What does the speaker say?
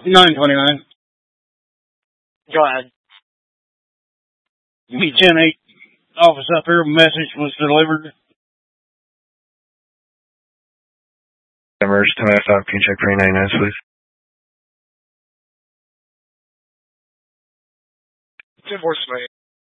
929. Go ahead. Me 10-8 office up here. Message was delivered. Emerge 10-5, can you check 399, please? 10-4,